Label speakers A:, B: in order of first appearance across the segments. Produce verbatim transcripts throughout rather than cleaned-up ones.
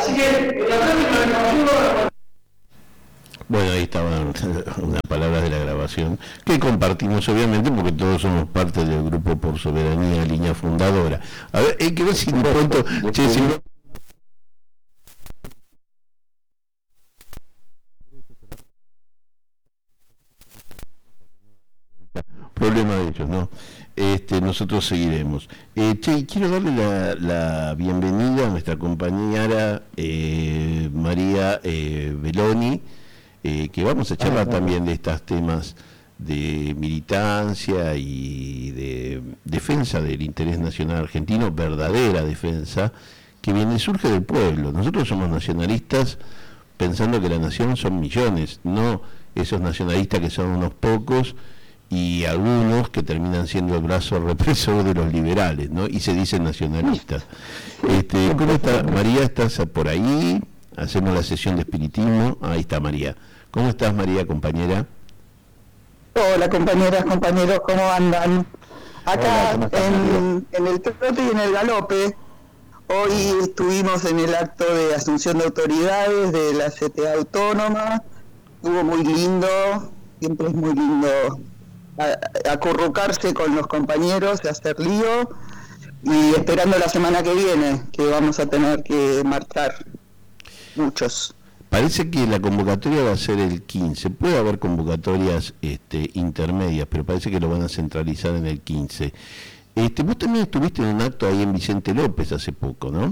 A: Así que la práctica de información.
B: Bueno, ahí estaban unas palabras de la grabación que compartimos obviamente porque todos somos parte del grupo Por Soberanía, línea fundadora. A ver, hay que ver si de pronto... Che, si no... Problema de ellos, ¿no? Este, nosotros seguiremos. Eh, che, quiero darle la, la bienvenida a nuestra compañera eh, María eh, Belloni, eh, que vamos a charlar ah, también de estos temas de militancia y de defensa del interés nacional argentino, verdadera defensa, que viene surge del pueblo. Nosotros somos nacionalistas pensando que la nación son millones, no esos nacionalistas que son unos pocos y algunos que terminan siendo el brazo represor de los liberales, ¿no? Y se dicen nacionalistas. Este, ¿cómo está María? ¿Estás por ahí? Hacemos la sesión de espiritismo. Ahí está María. ¿Cómo estás, María, compañera?
C: Hola, compañeras, compañeros, ¿cómo andan? Acá Hola, en, en el trote y en el galope. Hoy estuvimos en el acto de asunción de autoridades de la C T A Autónoma. Estuvo muy lindo, siempre es muy lindo acurrucarse con los compañeros, hacer lío, y esperando la semana que viene, que vamos a tener que marchar muchos.
B: Parece que la convocatoria va a ser el quince, puede haber convocatorias este, intermedias, pero parece que lo van a centralizar en el quince. Este, vos también estuviste en un acto ahí en Vicente López hace poco, ¿no?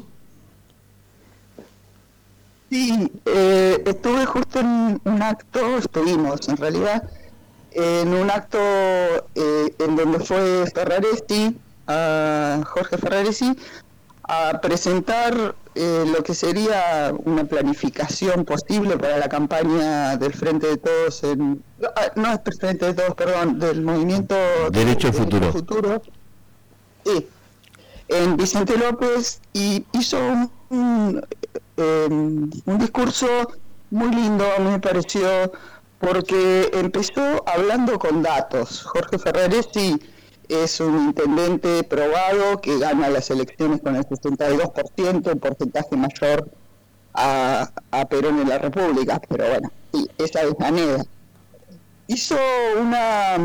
C: Sí, eh, estuve justo en un acto, estuvimos en realidad, en un acto eh, en donde fue Ferraresi, a Jorge Ferraresi, a presentar eh, lo que sería una planificación posible para la campaña del Frente de Todos, en, no, no es Frente de Todos, perdón, del Movimiento
B: Derecho al Futuro.
C: Futuro, sí, en Vicente López, y hizo un, un, eh, un discurso muy lindo, a mí me pareció, porque empezó hablando con datos. Jorge Ferraresi es un intendente probado que gana las elecciones con el sesenta y dos por ciento, un porcentaje mayor a, a Perón en la República, pero bueno, sí, esa es manera. Hizo una,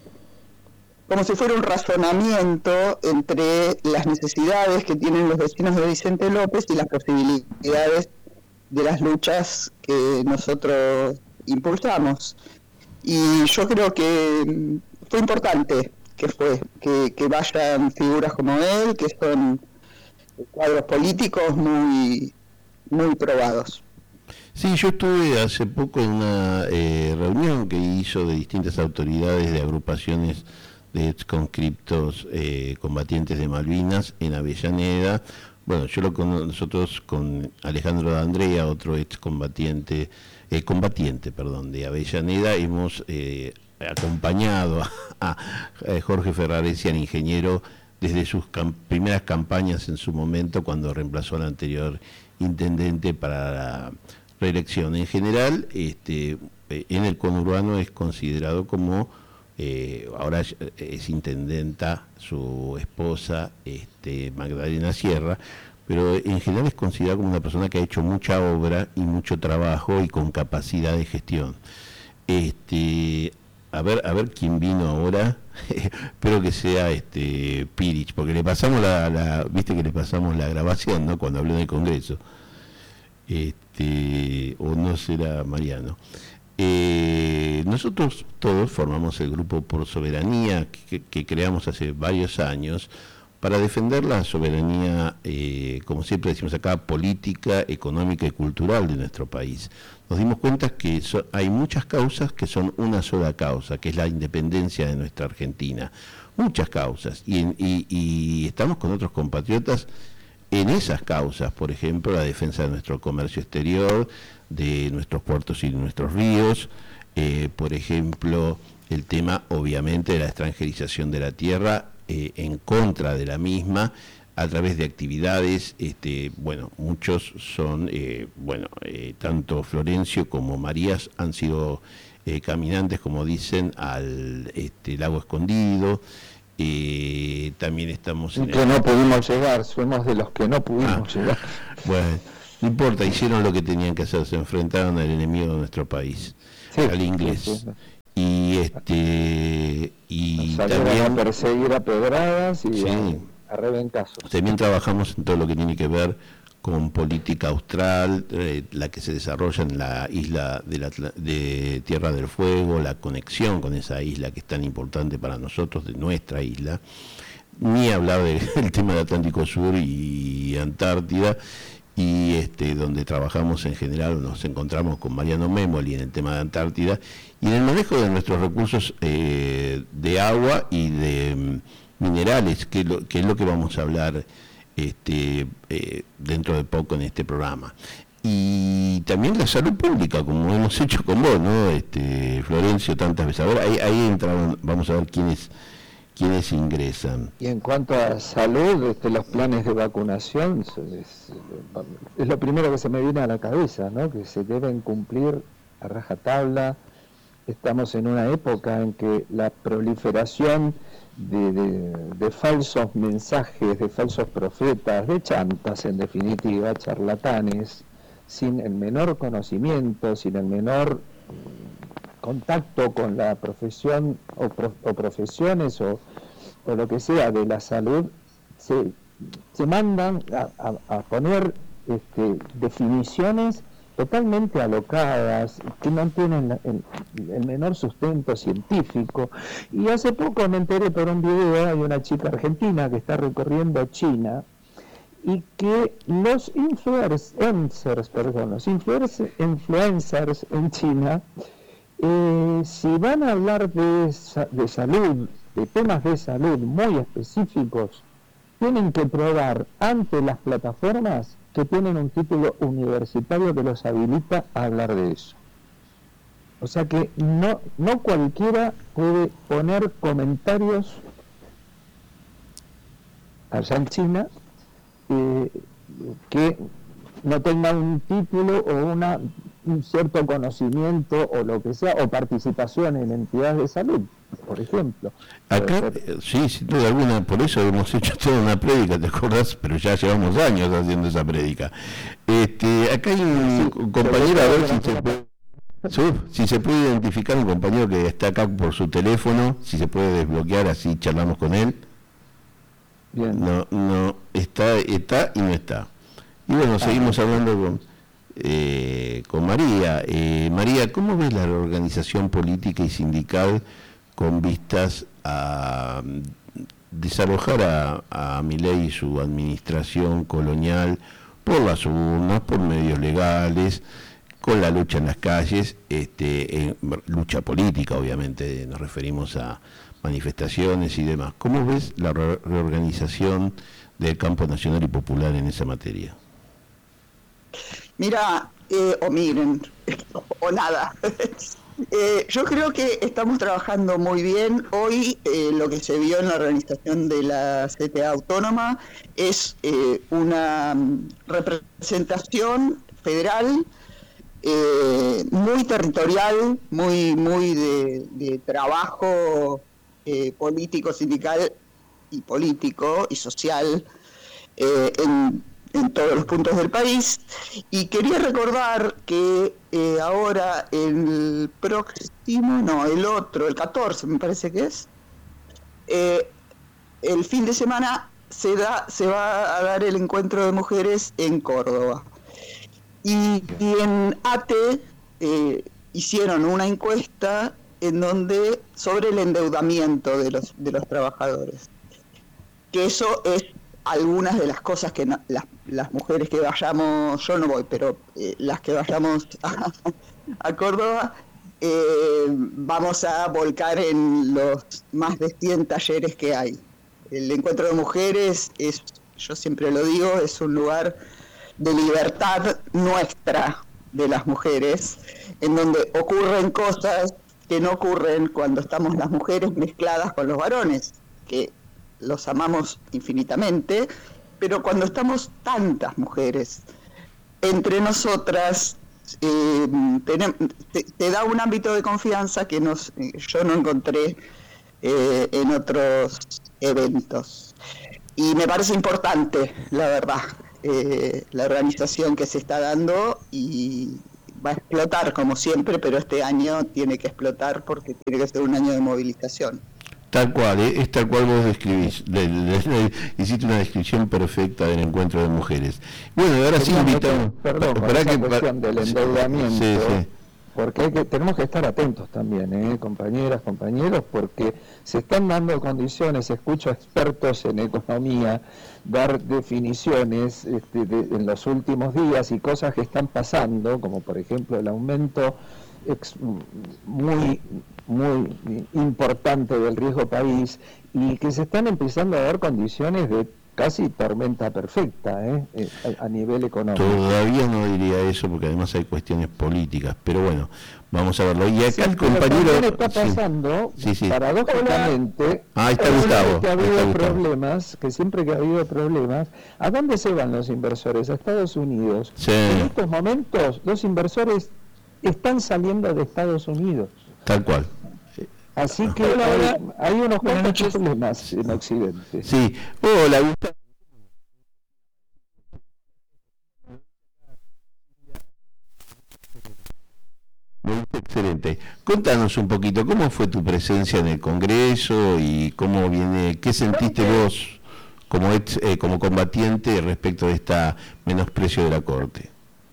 C: como si fuera un razonamiento entre las necesidades que tienen los vecinos de Vicente López y las posibilidades de las luchas que nosotros impulsamos. Y yo creo que fue importante que fue que, que vayan figuras como él, que son cuadros políticos muy muy probados.
B: Sí, yo estuve hace poco en una eh, reunión que hizo de distintas autoridades de agrupaciones de exconscriptos eh, combatientes de Malvinas en Avellaneda. Bueno, yo lo con nosotros con Alejandro D'Andrea, otro excombatiente Eh, combatiente, perdón, de Avellaneda, hemos eh, acompañado a, a, a Jorge Ferraresi, al ingeniero, desde sus cam primeras campañas en su momento, cuando reemplazó al anterior intendente para la reelección. En general, este, en el conurbano es considerado como, eh, ahora es intendenta su esposa, este, Magdalena Sierra, pero en general es considerado como una persona que ha hecho mucha obra y mucho trabajo y con capacidad de gestión. Este, a ver, a ver quién vino ahora, espero que sea este Pirich, porque le pasamos la, la, viste que le pasamos la grabación, ¿no? Cuando habló en el Congreso. Este, o no será Mariano. Eh, nosotros todos formamos el grupo Por Soberanía que, que creamos hace varios años, para defender la soberanía, eh, como siempre decimos acá, política, económica y cultural de nuestro país. Nos dimos cuenta que so, hay muchas causas que son una sola causa, que es la independencia de nuestra Argentina. Muchas causas. Y, y, y estamos con otros compatriotas en esas causas, por ejemplo, la defensa de nuestro comercio exterior, de nuestros puertos y nuestros ríos, eh, por ejemplo, el tema, obviamente, de la extranjerización de la tierra, Eh, en contra de la misma a través de actividades, este, bueno, muchos son, eh, bueno, eh, tanto Florencio como Marías han sido eh, caminantes, como dicen, al este, lago Escondido, eh, también estamos...
D: En que el... no pudimos llegar, somos de los que no pudimos ah, llegar.
B: Bueno, No importa, hicieron lo que tenían que hacer, se enfrentaron al enemigo de nuestro país, sí, al inglés. Sí, sí. Y este y también
D: a perseguir a pedradas y sí, a, a reventazos.
B: También trabajamos en todo lo que tiene que ver con política austral, eh, la que se desarrolla en la isla de, la, de Tierra del Fuego, la conexión con esa isla que es tan importante para nosotros, de nuestra isla, ni hablar de, del tema del Atlántico Sur y Antártida, y este donde trabajamos en general, nos encontramos con Mariano Memoli en el tema de Antártida, y en el manejo de nuestros recursos eh, de agua y de mm, minerales, que, lo, que es lo que vamos a hablar este eh, dentro de poco en este programa. Y también la salud pública, como hemos hecho con vos, ¿no? Este, Florencio, tantas veces. A ver, ahí, ahí entraron, vamos a ver quiénes quiénes ingresan.
D: Y en cuanto a salud, este, los planes de vacunación, es, es lo primero que se me viene a la cabeza, ¿no? Que se deben cumplir a rajatabla. Estamos en una época en que la proliferación de, de, de falsos mensajes, de falsos profetas, de chantas en definitiva, charlatanes, sin el menor conocimiento, sin el menor contacto con la profesión o, pro, o profesiones o, o lo que sea de la salud, se, se mandan a, a, a poner este, definiciones totalmente alocadas, que no tienen el, el menor sustento científico. Y hace poco me enteré por un video, hay una chica argentina que está recorriendo China, y que los influencers, perdón, los influencers en China, eh, si van a hablar de, de salud, de temas de salud muy específicos, tienen que probar ante las plataformas que tienen un título universitario que los habilita a hablar de eso. O sea que no, no cualquiera puede poner comentarios allá en China eh, que no tengan un título o una, un cierto conocimiento o lo que sea, o participación en entidades de salud, por ejemplo.
B: Acá, sí, sin duda alguna, por eso hemos hecho toda una prédica, ¿te acordás? Pero ya llevamos años haciendo esa prédica. Este, acá hay un sí, compañero, a ver si se puede, si se puede identificar un compañero que está acá por su teléfono, si se puede desbloquear, así charlamos con él. Bien. No, no, está, está y no está. Y bueno, ah, seguimos hablando con, eh, con María. Eh, María, ¿cómo ves la organización política y sindical con vistas a desalojar a, a Milei y su administración colonial por las urnas, por medios legales, con la lucha en las calles, este, en, lucha política, obviamente, nos referimos a manifestaciones y demás? ¿Cómo ves la re- reorganización del campo nacional y popular en esa materia?
C: Mira, eh, o miren, o nada. eh, yo creo que estamos trabajando muy bien. Hoy eh, lo que se vio en la organización de la C T A autónoma es eh, una representación federal eh, muy territorial, muy, muy de, de trabajo eh, político, sindical y político y social eh, en en todos los puntos del país. Y quería recordar que eh, ahora el próximo, no, el otro, el catorce me parece que es, eh, el fin de semana se da, se va a dar el encuentro de mujeres en Córdoba. Y, y en A T E eh, hicieron una encuesta en donde sobre el endeudamiento de los, de los trabajadores. Que eso es algunas de las cosas que no, las, las mujeres que vayamos, yo no voy, pero eh, las que vayamos a, a Córdoba, eh, vamos a volcar en los más de cien talleres que hay. El encuentro de mujeres es, yo siempre lo digo, es un lugar de libertad nuestra, de las mujeres, en donde ocurren cosas que no ocurren cuando estamos las mujeres mezcladas con los varones, que los amamos infinitamente, pero cuando estamos tantas mujeres entre nosotras, eh, te, te, te da un ámbito de confianza que nos, yo no encontré eh, en otros eventos. Y me parece importante, la verdad. eh, la organización que se está dando y va a explotar como siempre, pero este año tiene que explotar porque tiene que ser un año de movilización.
B: Tal cual, ¿eh? Es tal cual vos describís, le, le, le, hiciste una descripción perfecta del encuentro de mujeres. Bueno, ahora sí invitamos...
D: Perdón, con
B: para
D: esa
B: que,
D: cuestión del endeudamiento,
B: sí, sí.
D: porque hay que, tenemos que estar atentos también, ¿eh? compañeras, compañeros, porque se están dando condiciones, escucho a expertos en economía dar definiciones este, de, en los últimos días y cosas que están pasando, como por ejemplo el aumento ex, muy muy importante del riesgo país, y que se están empezando a dar condiciones de casi tormenta perfecta ¿eh? a, a nivel económico.
B: Todavía no diría eso porque además hay cuestiones políticas, pero bueno, vamos a verlo. Y acá
D: sí,
B: el compañero...
D: está pasando,
B: sí, sí, sí.
D: paradójicamente,
B: ah, está Gustavo,
D: que ha habido
B: está
D: problemas, que siempre que ha habido problemas, ¿a dónde se van los inversores? A Estados Unidos.
B: Sí.
D: En estos momentos los inversores están saliendo de Estados Unidos.
B: Tal cual.
D: Así que hay, hay unos cuantos problemas en Occidente.
B: Sí. Hola, Gustavo. Excelente. Contanos un poquito, ¿cómo fue tu presencia en el Congreso y cómo viene, qué sentiste vos como ex, eh, como combatiente respecto de esta menosprecio de la Corte?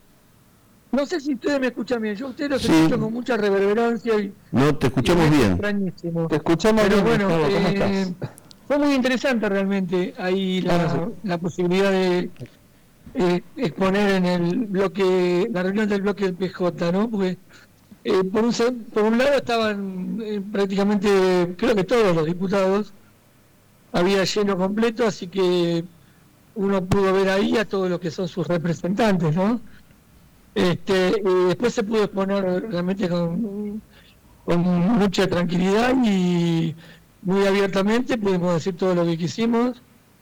A: No sé si ustedes me escuchan bien, yo a ustedes los
B: sí.
A: escucho con mucha reverberancia y...
B: No, te escuchamos bien.
A: Extrañísimo.
D: Te escuchamos
A: Pero
D: bien,
A: bueno,
D: Gustavo, ¿cómo
A: eh,
D: estás?
A: fue muy interesante realmente ahí la,
D: Claro, sí.
A: la posibilidad de eh, exponer en el bloque, la reunión del bloque del P J, ¿no? Porque eh, por, un, por un lado estaban eh, prácticamente, creo que todos los diputados, había lleno completo, así que uno pudo ver ahí a todos los que son sus representantes, ¿no? Este, y después se pudo exponer realmente con, con mucha tranquilidad y muy abiertamente, pudimos decir todo lo que quisimos.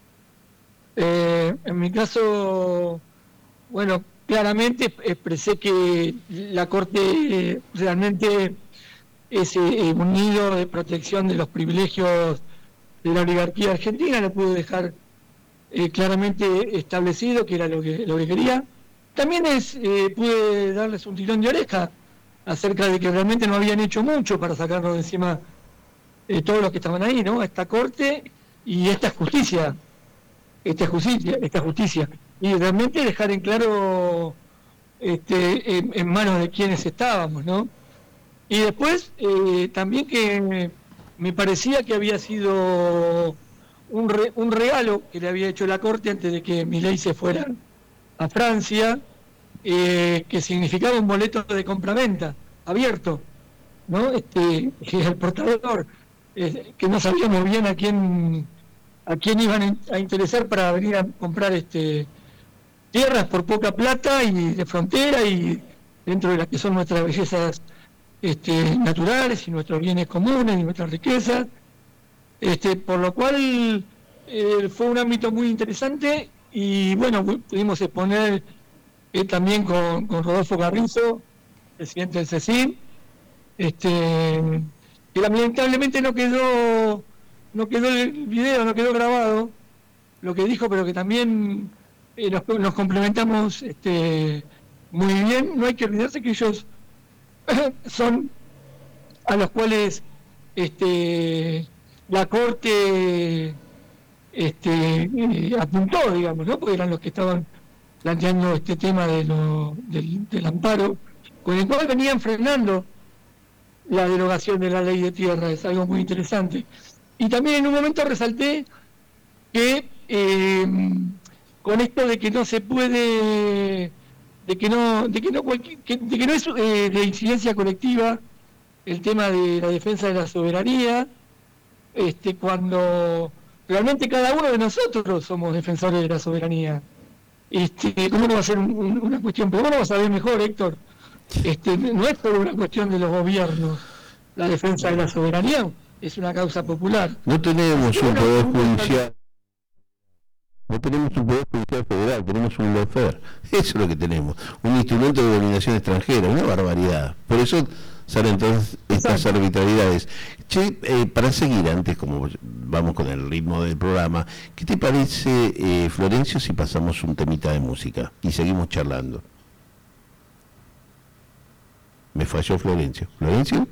A: Eh, en mi caso, bueno, claramente expresé que la Corte eh, realmente es eh, un nido de protección de los privilegios de la oligarquía argentina, lo pude dejar eh, claramente establecido que era lo que, lo que quería. También es, eh, pude darles un tirón de oreja acerca de que realmente no habían hecho mucho para sacarnos de encima eh, todos los que estaban ahí, ¿no? Esta Corte y esta justicia, esta justicia, esta justicia. Y realmente dejar en claro este, en, en manos de quienes estábamos, ¿no? Y después eh, también que me parecía que había sido un, re, un regalo que le había hecho la Corte antes de que Milei se fuera a Francia, eh, que significaba un boleto de compraventa abierto, ¿no? Este, el portador, eh, que no sabíamos bien a quién a quién iban a interesar para venir a comprar este tierras por poca plata y de frontera y dentro de las que son nuestras bellezas este, naturales y nuestros bienes comunes y nuestras riquezas, este, por lo cual eh, fue un ámbito muy interesante. Y bueno, pudimos exponer eh, también con, con Rodolfo Carrizo, presidente del C E C I, este, que lamentablemente no quedó, no quedó el video, no quedó grabado lo que dijo, pero que también eh, nos, nos complementamos este, muy bien. No hay que olvidarse que ellos son a los cuales este, la Corte este eh, apuntó, digamos, ¿no? Porque eran los que estaban planteando este tema de lo, del, del amparo, con el cual venían frenando la derogación de la ley de tierra. Es algo muy interesante. Y también en un momento resalté que eh, con esto de que no se puede, de que no, de que no, cualquier, que, de que no es eh, de incidencia colectiva el tema de la defensa de la soberanía, este, cuando realmente cada uno de nosotros somos defensores de la soberanía. Este, ¿Cómo no va a ser un, un, una cuestión? Pero vos lo vas a ver mejor, Héctor. Este, no es por una cuestión de los gobiernos la defensa de la soberanía, es una causa popular.
B: No tenemos un poder judicial. No tenemos un poder judicial federal, tenemos un lawfare. Eso es lo que tenemos. Un instrumento de dominación extranjera, una barbaridad. Por eso salen todas estas arbitrariedades. Che, eh, para seguir antes, como vamos con el ritmo del programa, ¿qué te parece, eh, Florencio, si pasamos un temita de música y seguimos charlando? Me falló Florencio. ¿Florencio?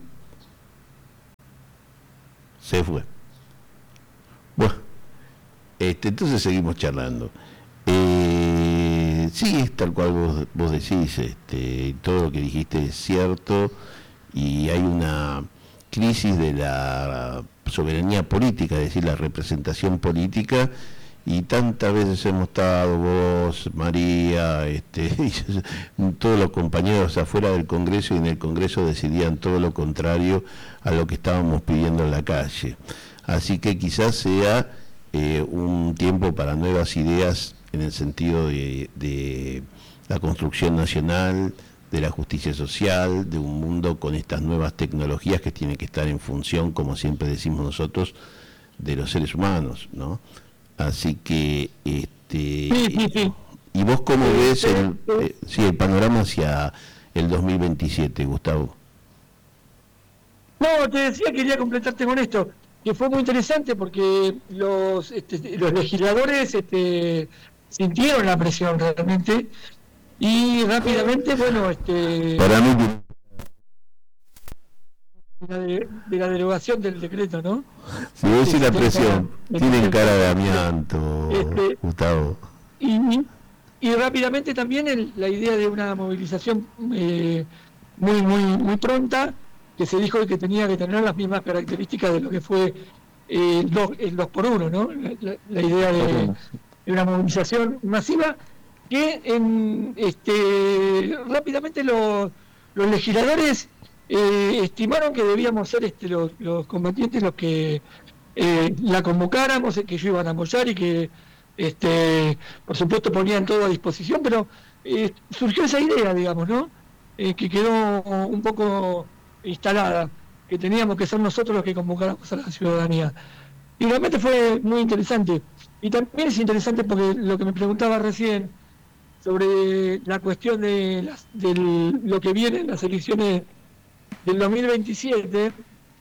B: Se fue. Bueno, este, entonces seguimos charlando. Eh, sí, es tal cual vos, vos decís, este, todo lo que dijiste es cierto, y hay una crisis de la soberanía política, es decir, la representación política, y tantas veces hemos estado vos, María, este, y todos los compañeros afuera del Congreso, y en el Congreso decidían todo lo contrario a lo que estábamos pidiendo en la calle. Así que quizás sea eh, un tiempo para nuevas ideas en el sentido de, de la construcción nacional, de la justicia social, de un mundo con estas nuevas tecnologías que tienen que estar en función, como siempre decimos nosotros, de los seres humanos, ¿no? Así que, este,
A: sí, sí, sí.
B: ¿Y vos cómo sí, ves el, eh, sí, el panorama hacia el dos mil veintisiete, Gustavo?
A: No, te decía, quería completarte con esto, que fue muy interesante porque los, este, los legisladores este, sintieron la presión realmente, y rápidamente, bueno, este...
B: Para mí...
A: De la, de, de la derogación del decreto, ¿no?
B: Si vos decís la presión,
A: cara,
B: tienen cara de amianto, este, Gustavo.
A: Y, y rápidamente también el, la idea de una movilización eh, muy muy muy pronta, que se dijo que tenía que tener las mismas características de lo que fue eh, el, dos, el dos por uno, ¿no? La, la, la idea de, de una movilización masiva que en, este, rápidamente los, los legisladores eh, estimaron que debíamos ser este, los, los combatientes los que eh, la convocáramos, que ellos iban a apoyar y que este, por supuesto ponían todo a disposición, pero eh, surgió esa idea, digamos, ¿no? Eh, que quedó un poco instalada, que teníamos que ser nosotros los que convocáramos a la ciudadanía. Y realmente fue muy interesante. Y también es interesante porque lo que me preguntaba recién sobre la cuestión de, las, de lo que viene en las elecciones del dos mil veintisiete,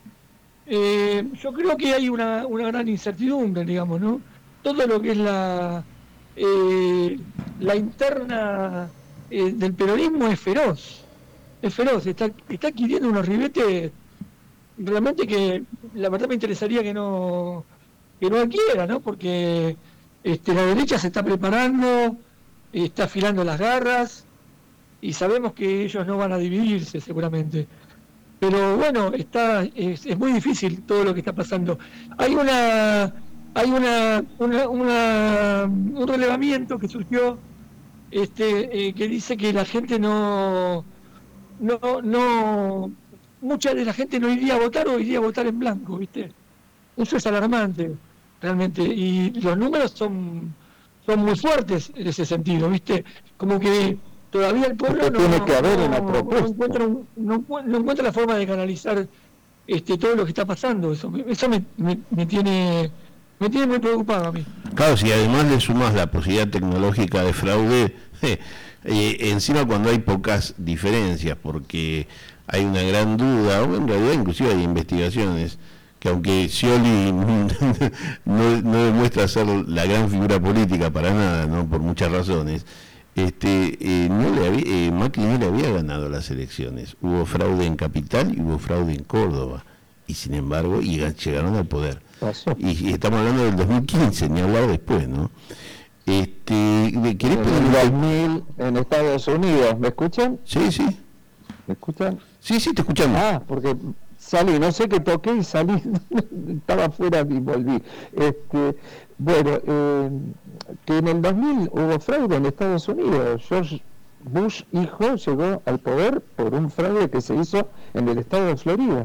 A: eh, yo creo que hay una, una gran incertidumbre, digamos, ¿no? Todo lo que es la, eh, la interna eh, del peronismo es feroz, es feroz, está, está adquiriendo unos ribetes realmente que la verdad me interesaría que no que no adquiera, ¿no? Porque este, la derecha se está preparando, está afilando las garras, y sabemos que ellos no van a dividirse seguramente. Pero bueno, está es, es muy difícil todo lo que está pasando. Hay una hay una, una, una un relevamiento que surgió este eh, que dice que la gente no no no mucha de la gente no iría a votar o iría a votar en blanco, ¿viste? Eso es alarmante realmente, y los números son son muy fuertes en ese sentido, ¿viste? Como que todavía el pueblo no,
D: tiene que haber
A: no,
D: una propuesta.
A: no encuentra un, no, no encuentra la forma de canalizar este todo lo que está pasando. Eso, eso me, me, me tiene me tiene muy preocupado a mí.
B: Claro, si además le sumas la posibilidad tecnológica de fraude, eh, eh, encima cuando hay pocas diferencias, porque hay una gran duda, o en realidad inclusive hay investigaciones que aunque Scioli no, no demuestra ser la gran figura política para nada, no por muchas razones, este eh, no le había, eh, Macri no le había ganado las elecciones. Hubo fraude en Capital y hubo fraude en Córdoba, y sin embargo y llegaron al poder. Y, y estamos hablando del dos mil quince, ni hablar después, ¿no? Este, ¿querés
D: en
B: pedir
D: el dos mil en Estados Unidos? ¿Me escuchan?
B: Sí, sí.
D: ¿Me escuchan?
B: Sí, sí, te escuchamos.
D: Ah, porque salí, no sé qué toqué y salí, estaba afuera y volví. Este, bueno, eh, que en el dos mil hubo fraude en Estados Unidos. George Bush, hijo, llegó al poder por un fraude que se hizo en el estado de Florida.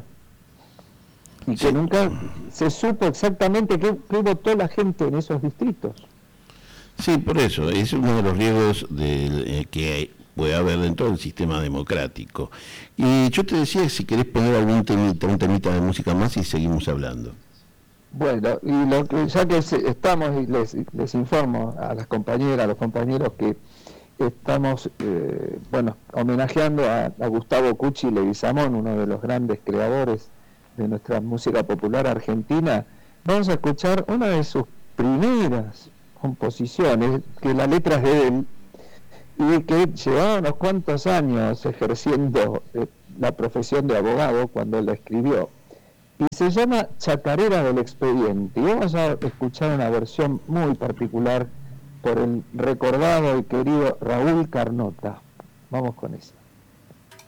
D: Y que sí. Nunca se supo exactamente qué, qué votó la gente en esos distritos.
B: Sí, por eso, es uno de los riesgos de, eh, que hay, puede haber dentro del sistema democrático. Y yo te decía si querés poner algún temita, un temita de música más y seguimos hablando.
D: Bueno, y lo que, ya que estamos y les, les informo a las compañeras, a los compañeros que estamos, eh, bueno, homenajeando a, a Gustavo Cuchi Leguizamón, uno de los grandes creadores de nuestra música popular argentina. Vamos a escuchar una de sus primeras composiciones, que la letra es de él, y que llevaba unos cuantos años ejerciendo eh, la profesión de abogado cuando la escribió. Y se llama Chacarera del Expediente. Y vamos a escuchar una versión muy particular por el recordado y querido Raúl Carnota. Vamos con eso.